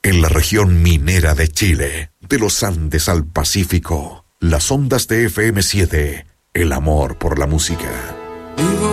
En la región minera de Chile, de los Andes al Pacífico, las ondas de FM7, el amor por la música. Vivo